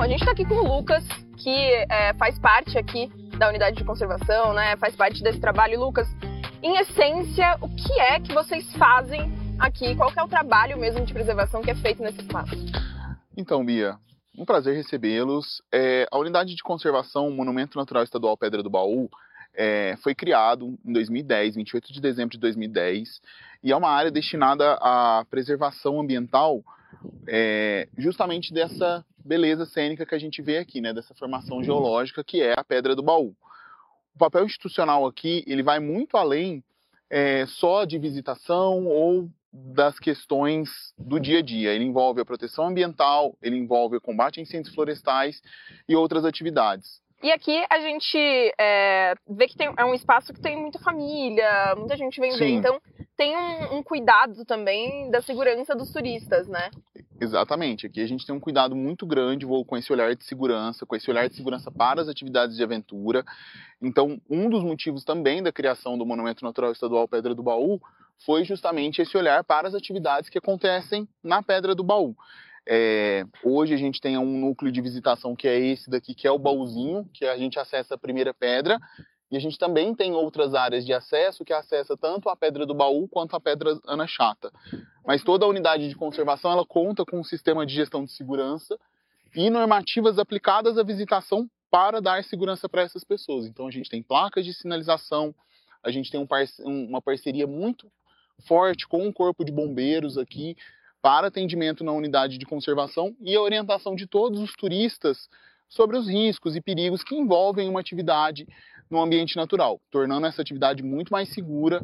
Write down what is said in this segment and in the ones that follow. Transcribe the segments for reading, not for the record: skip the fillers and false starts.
a gente está aqui com o Lucas, que faz parte aqui da unidade de conservação, né? Faz parte desse trabalho. Lucas, em essência, o que é que vocês fazem aqui? Qual que é o trabalho mesmo de preservação que é feito nesse espaço? Então, Bia, um prazer recebê-los. A unidade de conservação Monumento Natural Estadual Pedra do Baú foi criado em 2010, 28 de dezembro de 2010, e é uma área destinada à preservação ambiental justamente dessa beleza cênica que a gente vê aqui, né, dessa formação geológica que é a Pedra do Baú. O papel institucional aqui ele vai muito além só de visitação ou das questões do dia a dia. Ele envolve a proteção ambiental, ele envolve o combate a incêndios florestais e outras atividades. E aqui a gente vê que é um espaço que tem muita família, muita gente vem ver, então tem um cuidado também da segurança dos turistas, né? Exatamente, aqui a gente tem um cuidado muito grande com esse olhar de segurança, para as atividades de aventura. Então, um dos motivos também da criação do Monumento Natural Estadual Pedra do Baú foi justamente esse olhar para as atividades que acontecem na Pedra do Baú. Hoje a gente tem um núcleo de visitação que é esse daqui, que é o baúzinho, que a gente acessa a primeira pedra, e a gente também tem outras áreas de acesso que acessa tanto a Pedra do Baú quanto a Pedra Ana Chata. Mas toda a unidade de conservação ela conta com um sistema de gestão de segurança e normativas aplicadas à visitação para dar segurança para essas pessoas. Então a gente tem placas de sinalização, a gente tem uma parceria muito forte com o Corpo de Bombeiros aqui para atendimento na unidade de conservação e a orientação de todos os turistas sobre os riscos e perigos que envolvem uma atividade no ambiente natural, tornando essa atividade muito mais segura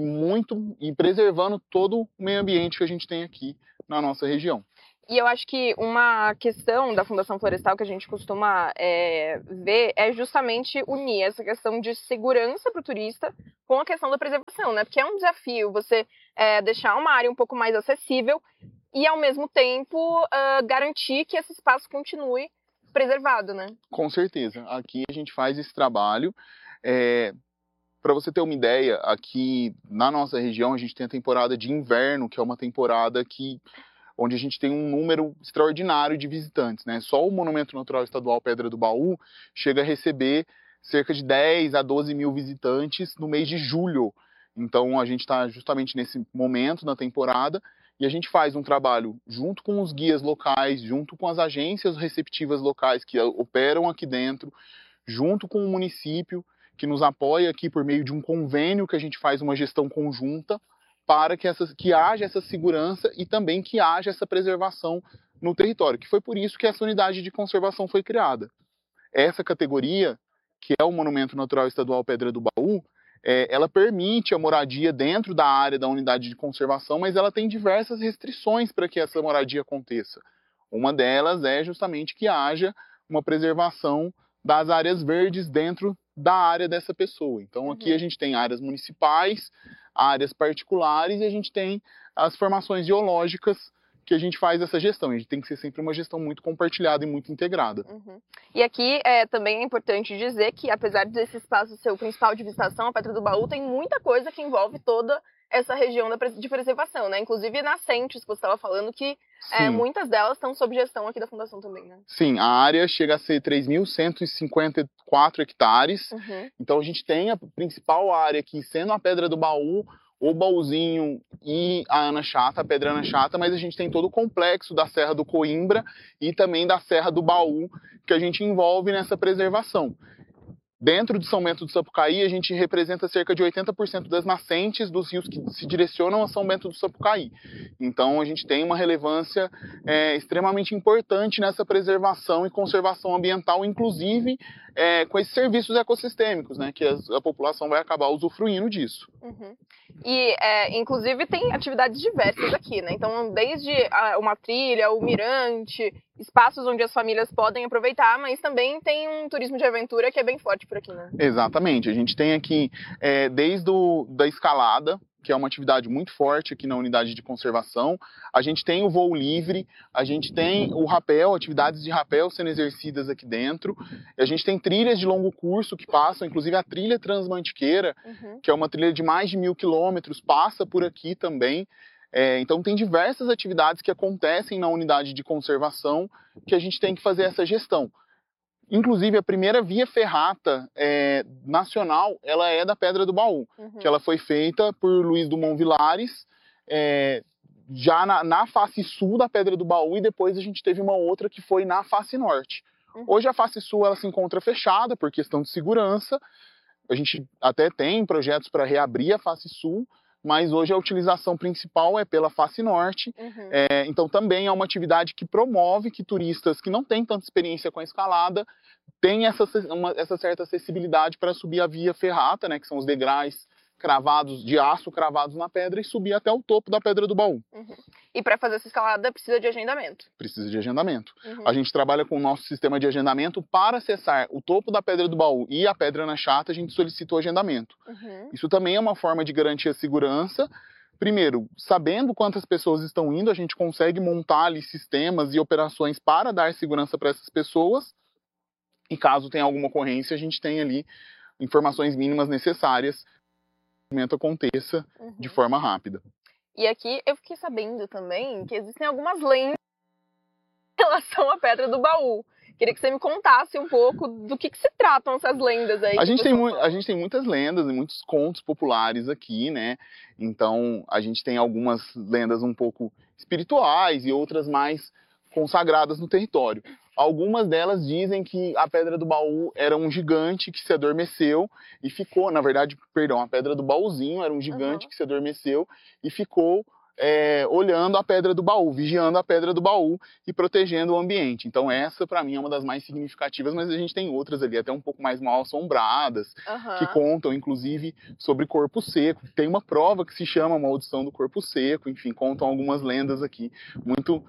e preservando todo o meio ambiente que a gente tem aqui na nossa região. E eu acho que uma questão da Fundação Florestal que a gente costuma ver é justamente unir essa questão de segurança para o turista com a questão da preservação, né? Porque é um desafio você deixar uma área um pouco mais acessível e, ao mesmo tempo, garantir que esse espaço continue preservado, né? Com certeza. Aqui a gente faz esse trabalho. Para você ter uma ideia, aqui na nossa região a gente tem a temporada de inverno, que é uma temporada onde a gente tem um número extraordinário de visitantes, né? Só o Monumento Natural Estadual Pedra do Baú chega a receber cerca de 10 a 12 mil visitantes no mês de julho. Então a gente está justamente nesse momento da temporada e a gente faz um trabalho junto com os guias locais, junto com as agências receptivas locais que operam aqui dentro, junto com o município que nos apoia aqui por meio de um convênio que a gente faz uma gestão conjunta para que haja essa segurança e também que haja essa preservação no território, que foi por isso que essa unidade de conservação foi criada. Essa categoria, que é o Monumento Natural Estadual Pedra do Baú, ela permite a moradia dentro da área da unidade de conservação, mas ela tem diversas restrições para que essa moradia aconteça. Uma delas é justamente que haja uma preservação das áreas verdes dentro da área dessa pessoa. Então aqui a gente tem áreas municipais, áreas particulares e a gente tem as formações geológicas que a gente faz essa gestão. A gente tem que ser sempre uma gestão muito compartilhada e muito integrada. E aqui também é importante dizer que, apesar desse espaço ser o principal de visitação, a Pedra do Baú tem muita coisa que envolve toda essa região de preservação, né? Inclusive nascentes, que você estava falando, que muitas delas estão sob gestão aqui da Fundação também, né? Sim, a área chega a ser 3.154 hectares. Então a gente tem a principal área aqui sendo a Pedra do Baú, o Baúzinho e a Ana Chata, a Pedra Ana Chata, mas a gente tem todo o complexo da Serra do Coimbra e também da Serra do Baú, que a gente envolve nessa preservação. Dentro de São Bento do Sapucaí, a gente representa cerca de 80% das nascentes dos rios que se direcionam a São Bento do Sapucaí. Então, a gente tem uma relevância extremamente importante nessa preservação e conservação ambiental, inclusive com esses serviços ecossistêmicos, né, que a população vai acabar usufruindo disso. E, inclusive, tem atividades diversas aqui, né? Então, desde uma trilha, o mirante, espaços onde as famílias podem aproveitar, mas também tem um turismo de aventura que é bem forte por aqui, né? Exatamente. A gente tem aqui, desde da escalada, que é uma atividade muito forte aqui na unidade de conservação. A gente tem o voo livre, a gente tem o rapel, atividades de rapel sendo exercidas aqui dentro. A gente tem trilhas de longo curso que passam, inclusive a trilha Transmantiqueira, que é uma trilha de mais de 1.000 quilômetros, passa por aqui também. Então tem diversas atividades que acontecem na unidade de conservação que a gente tem que fazer essa gestão. Inclusive, a primeira via ferrata nacional, ela é da Pedra do Baú, que ela foi feita por Luiz Dumont Vilares, já na face sul da Pedra do Baú, e depois a gente teve uma outra que foi na face norte. Hoje a face sul ela se encontra fechada por questão de segurança. A gente até tem projetos para reabrir a face sul, mas hoje a utilização principal é pela face norte. Então também é uma atividade que promove que turistas que não têm tanta experiência com a escalada tenham essa certa acessibilidade para subir a via ferrata, né, que são os degraus cravados, de aço cravados na pedra, e subir até o topo da Pedra do Baú. E para fazer essa escalada precisa de agendamento? Precisa de agendamento. A gente trabalha com o nosso sistema de agendamento. Para acessar o topo da Pedra do Baú e a Pedra na Chata, a gente solicita o agendamento. Isso também é uma forma de garantir a segurança. Primeiro, sabendo quantas pessoas estão indo, a gente consegue montar ali sistemas e operações para dar segurança para essas pessoas. E caso tenha alguma ocorrência, a gente tem ali informações mínimas necessárias que o evento aconteça de forma rápida. E aqui eu fiquei sabendo também que existem algumas lendas em relação à Pedra do Baú. Queria que você me contasse um pouco do que se tratam essas lendas aí. A gente tem muitas lendas e muitos contos populares aqui, né? Então, a gente tem algumas lendas um pouco espirituais e outras mais consagradas no território. Algumas delas dizem que a Pedra do Baú era um gigante que se adormeceu e ficou, na verdade, perdão, a Pedra do Baúzinho era um gigante que se adormeceu e ficou olhando a Pedra do Baú, vigiando a Pedra do Baú e protegendo o ambiente. Então essa, para mim, é uma das mais significativas, mas a gente tem outras ali, até um pouco mais mal assombradas, que contam, inclusive, sobre corpo seco. Tem uma prova que se chama Maldição do Corpo Seco, enfim, contam algumas lendas aqui, muito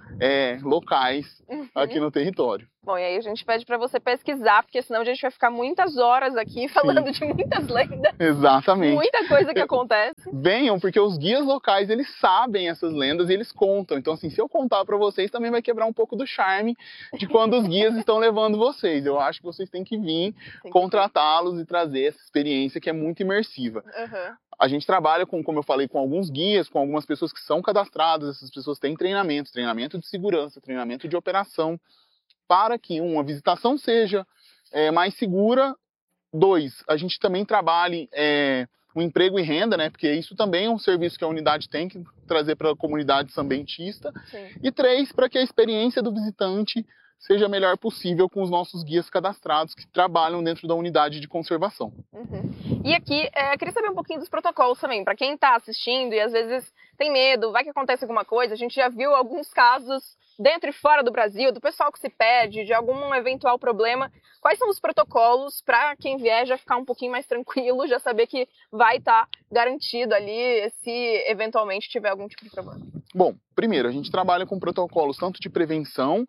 locais aqui no território. Bom, e aí a gente pede para você pesquisar, porque senão a gente vai ficar muitas horas aqui falando de muitas lendas. Exatamente. Muita coisa que acontece. Venham, porque os guias locais, eles sabem essas lendas e eles contam. Então, assim, se eu contar para vocês, também vai quebrar um pouco do charme de quando os guias estão levando vocês. Eu acho que vocês têm que vir, contratá-los e trazer essa experiência que é muito imersiva. A gente trabalha como eu falei, com alguns guias, com algumas pessoas que são cadastradas. Essas pessoas têm treinamento de segurança, treinamento de operação, para que, uma visitação seja mais segura. 2, a gente também trabalhe o emprego e renda, né? Porque isso também é um serviço que a unidade tem que trazer para a comunidade sambentista. E 3, para que a experiência do visitante seja a melhor possível com os nossos guias cadastrados que trabalham dentro da unidade de conservação. E aqui, eu queria saber um pouquinho dos protocolos também, para quem está assistindo e às vezes tem medo, vai que acontece alguma coisa. A gente já viu alguns casos dentro e fora do Brasil, do pessoal que se perde, de algum eventual problema. Quais são os protocolos para quem vier já ficar um pouquinho mais tranquilo, já saber que vai estar garantido ali se eventualmente tiver algum tipo de problema? Bom, primeiro, a gente trabalha com protocolos tanto de prevenção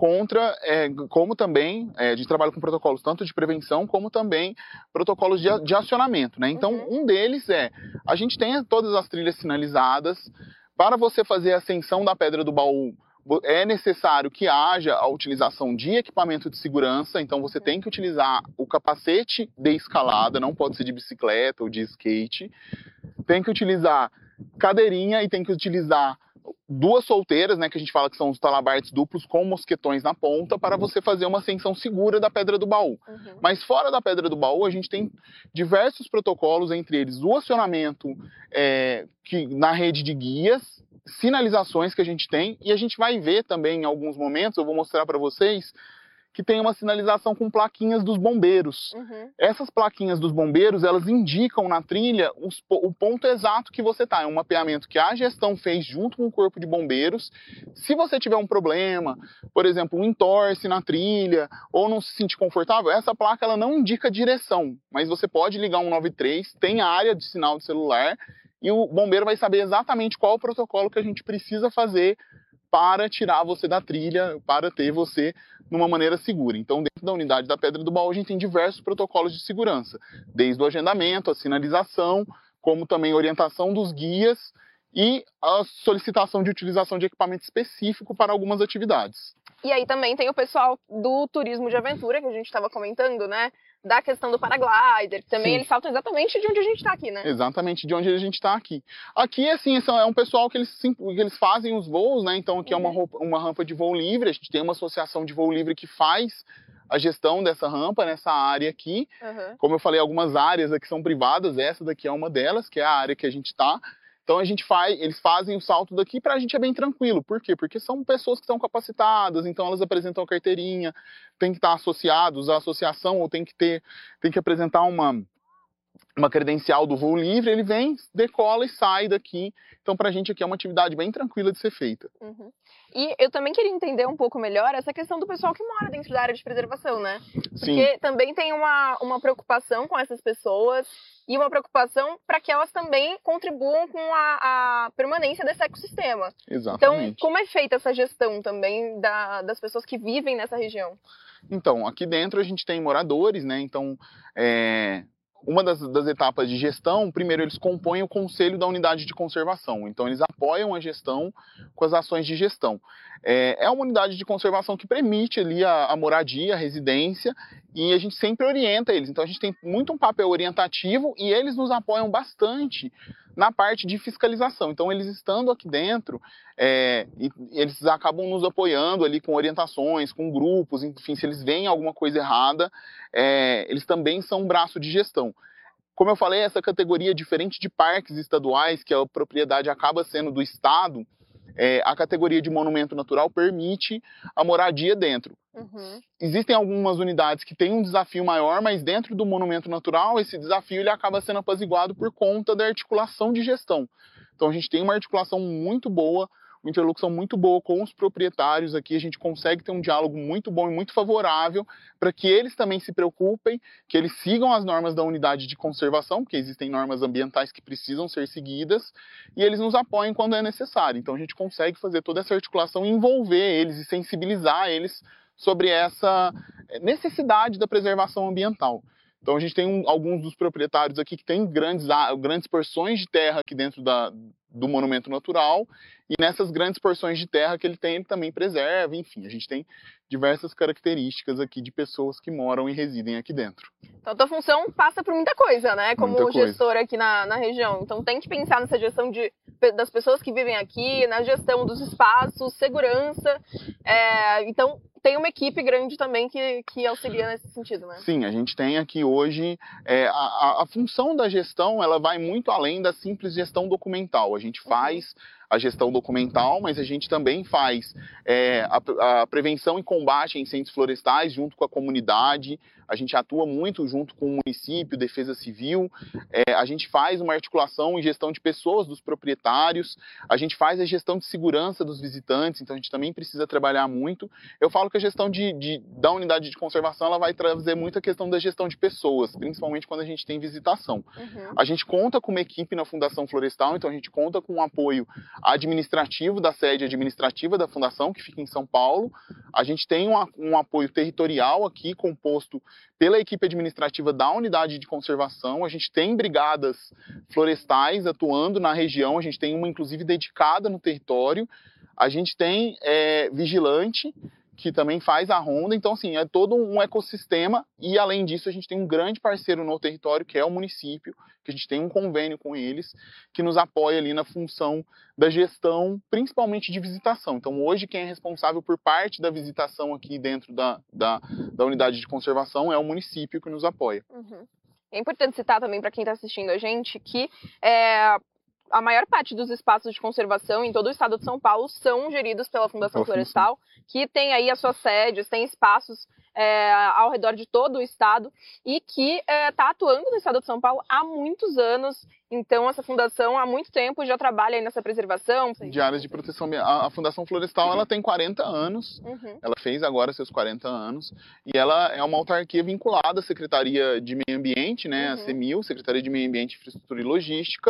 como também, a gente trabalha com protocolos tanto de prevenção como também protocolos de acionamento, né? Então, um deles a gente tem todas as trilhas sinalizadas. Para você fazer a ascensão da Pedra do Baú, é necessário que haja a utilização de equipamento de segurança. Então você tem que utilizar o capacete de escalada, não pode ser de bicicleta ou de skate. Tem que utilizar cadeirinha e tem que utilizar 2 solteiras, né, que a gente fala que são os talabartes duplos com mosquetões na ponta, para você fazer uma ascensão segura da Pedra do Baú. Mas fora da Pedra do Baú, a gente tem diversos protocolos, entre eles o acionamento na rede de guias, sinalizações que a gente tem, e a gente vai ver também em alguns momentos, eu vou mostrar para vocês, que tem uma sinalização com plaquinhas dos bombeiros. Essas plaquinhas dos bombeiros, elas indicam na trilha o ponto exato que você está. É um mapeamento que a gestão fez junto com o corpo de bombeiros. Se você tiver um problema, por exemplo, um entorse na trilha, ou não se sentir confortável, essa placa ela não indica direção, mas você pode ligar 193, tem a área de sinal de celular, e o bombeiro vai saber exatamente qual o protocolo que a gente precisa fazer para tirar você da trilha, para ter você numa maneira segura. Então, dentro da unidade da Pedra do Baú, a gente tem diversos protocolos de segurança, desde o agendamento, a sinalização, como também a orientação dos guias e a solicitação de utilização de equipamento específico para algumas atividades. E aí também tem o pessoal do turismo de aventura, que a gente estava comentando, né? da questão do paraglider, que também Sim. eles saltam exatamente de onde a gente está aqui, né? Exatamente de onde a gente está aqui. Aqui, assim, é um pessoal que eles fazem os voos, né? Então aqui é uma rampa de voo livre, a gente tem uma associação de voo livre que faz a gestão dessa rampa, nessa área aqui. Como eu falei, algumas áreas aqui são privadas, essa daqui é uma delas, que é a área que a gente está. Então eles fazem o salto daqui, para a gente é bem tranquilo. Por quê? Porque são pessoas que estão capacitadas, então elas apresentam a carteirinha, tem que estar associados à associação, ou tem que apresentar uma credencial do voo livre, ele vem, decola e sai daqui. Então, pra gente aqui é uma atividade bem tranquila de ser feita. E eu também queria entender um pouco melhor essa questão do pessoal que mora dentro da área de preservação, né? Porque Sim. também tem uma preocupação com essas pessoas e uma preocupação para que elas também contribuam com a permanência desse ecossistema. Exatamente. Então, como é feita essa gestão também das pessoas que vivem nessa região? Então, aqui dentro a gente tem moradores, né? Então, uma das etapas de gestão, primeiro eles compõem o conselho da unidade de conservação. Então, eles apoiam a gestão com as ações de gestão. É uma unidade de conservação que permite ali a moradia, a residência, e a gente sempre orienta eles. Então, a gente tem muito um papel orientativo e eles nos apoiam bastante na parte de fiscalização. Então, eles estando aqui dentro, eles acabam nos apoiando ali com orientações, com grupos, enfim, se eles veem alguma coisa errada, eles também são um braço de gestão. Como eu falei, essa categoria, diferente de parques estaduais, que a propriedade acaba sendo do Estado, a categoria de monumento natural permite a moradia dentro. Existem algumas unidades que têm um desafio maior, mas dentro do monumento natural, esse desafio ele acaba sendo apaziguado por conta da articulação de gestão. Então a gente tem uma articulação muito boa, uma interlocução muito boa com os proprietários aqui, a gente consegue ter um diálogo muito bom e muito favorável para que eles também se preocupem, que eles sigam as normas da unidade de conservação, porque existem normas ambientais que precisam ser seguidas, e eles nos apoiem quando é necessário. Então a gente consegue fazer toda essa articulação e envolver eles e sensibilizar eles sobre essa necessidade da preservação ambiental. Então a gente tem alguns dos proprietários aqui que têm grandes porções de terra aqui dentro do monumento natural, e nessas grandes porções de terra que ele tem, ele também preserva, enfim, a gente tem diversas características aqui de pessoas que moram e residem aqui dentro. Então a tua função passa por muita coisa, né, como gestor aqui na região. Então tem que pensar nessa gestão das pessoas que vivem aqui, na gestão dos espaços, segurança, então tem uma equipe grande também que auxilia nesse sentido, né? Sim, a gente tem aqui hoje, a função da gestão, ela vai muito além da simples gestão documental. A gente faz a gestão documental, mas a gente também faz a prevenção e combate a incêndios florestais junto com a comunidade. A gente atua muito junto com o município, Defesa Civil, a gente faz uma articulação e gestão de pessoas, dos proprietários, a gente faz a gestão de segurança dos visitantes, então a gente também precisa trabalhar muito. Eu falo que a gestão da unidade de conservação, ela vai trazer muita questão da gestão de pessoas, principalmente quando a gente tem visitação. A gente conta com uma equipe na Fundação Florestal, então a gente conta com um apoio administrativo da sede administrativa da Fundação, que fica em São Paulo. A gente tem um apoio territorial aqui, composto pela equipe administrativa da unidade de conservação. A gente tem brigadas florestais atuando na região, a gente tem uma inclusive dedicada no território. A gente tem vigilante, que também faz a ronda, então assim, é todo um ecossistema, e além disso a gente tem um grande parceiro no território, que é o município, que a gente tem um convênio com eles, que nos apoia ali na função da gestão, principalmente de visitação. Então hoje quem é responsável por parte da visitação aqui dentro da unidade de conservação é o município que nos apoia. É importante citar também para quem está assistindo a gente que a maior parte dos espaços de conservação em todo o estado de São Paulo são geridos pela Fundação Florestal, que tem aí as suas sedes, tem espaços ao redor de todo o estado e que está atuando no estado de São Paulo há muitos anos. Então, essa fundação há muito tempo já trabalha aí nessa preservação. De áreas de proteção. A Fundação Florestal ela tem 40 anos, ela fez agora seus 40 anos, e ela é uma autarquia vinculada à Secretaria de Meio Ambiente, né, a CEMIL, Secretaria de Meio Ambiente, Infraestrutura e Logística,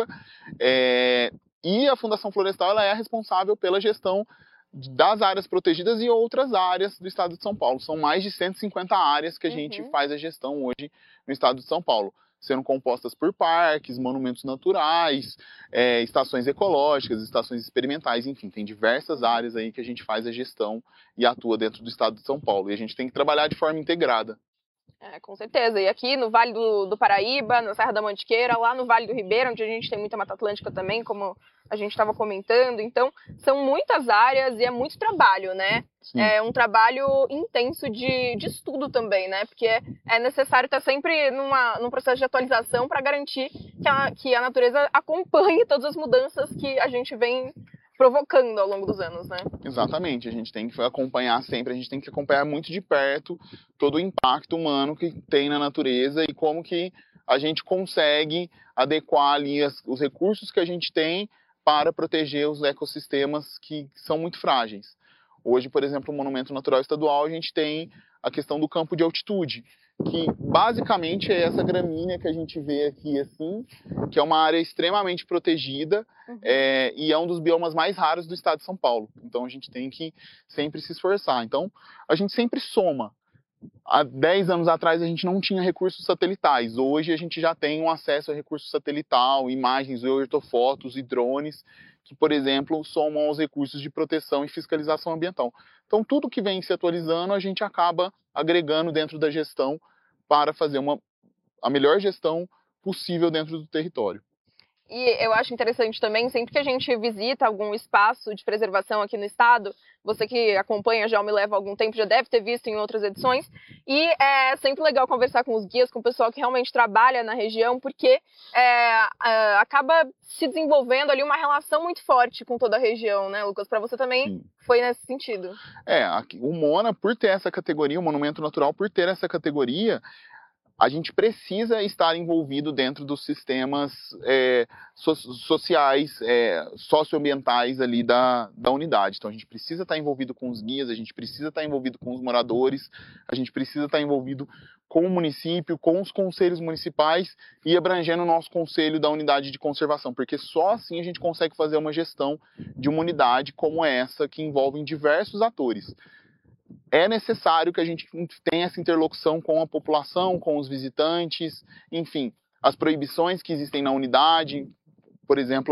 e a Fundação Florestal ela é responsável pela gestão das áreas protegidas e outras áreas do estado de São Paulo. São mais de 150 áreas que a gente faz a gestão hoje no estado de São Paulo, sendo compostas por parques, monumentos naturais, estações ecológicas, estações experimentais, enfim, tem diversas áreas aí que a gente faz a gestão e atua dentro do estado de São Paulo. E a gente tem que trabalhar de forma integrada. Com certeza. E aqui no Vale do Paraíba, na Serra da Mantiqueira, lá no Vale do Ribeira, onde a gente tem muita Mata Atlântica também, como a gente estava comentando. Então, são muitas áreas e é muito trabalho, né? Sim. É um trabalho intenso de estudo também, né? Porque é necessário estar sempre num processo de atualização para garantir que a natureza acompanhe todas as mudanças que a gente vem provocando ao longo dos anos, né? Exatamente, a gente tem que acompanhar sempre, a gente tem que acompanhar muito de perto todo o impacto humano que tem na natureza e como que a gente consegue adequar ali os recursos que a gente tem para proteger os ecossistemas que são muito frágeis. Hoje, por exemplo, no Monumento Natural Estadual, a gente tem a questão do campo de altitude, que basicamente é essa gramínea que a gente vê aqui, assim, que é uma área extremamente protegida, e é um dos biomas mais raros do estado de São Paulo. Então a gente tem que sempre se esforçar. Então a gente sempre soma. Há 10 anos atrás a gente não tinha recursos satelitais. Hoje a gente já tem um acesso a recurso satelital, imagens, ortofotos e drones, que, por exemplo, somam aos recursos de proteção e fiscalização ambiental. Então tudo que vem se atualizando a gente acaba agregando dentro da gestão para fazer a melhor gestão possível dentro do território. E eu acho interessante também, sempre que a gente visita algum espaço de preservação aqui no estado, você que acompanha já me leva há algum tempo, já deve ter visto em outras edições, e é sempre legal conversar com os guias, com o pessoal que realmente trabalha na região, porque acaba se desenvolvendo ali uma relação muito forte com toda a região, né, Lucas? Para você também Sim. Foi nesse sentido. O MONA, por ter essa categoria, o Monumento Natural, por ter essa categoria, a gente precisa estar envolvido dentro dos sistemas sociais, socioambientais ali da unidade. Então a gente precisa estar envolvido com os guias, a gente precisa estar envolvido com os moradores, a gente precisa estar envolvido com o município, com os conselhos municipais e abrangendo o nosso conselho da unidade de conservação, porque só assim a gente consegue fazer uma gestão de uma unidade como essa, que envolve diversos atores. É necessário que a gente tenha essa interlocução com a população, com os visitantes, enfim, as proibições que existem na unidade, por exemplo,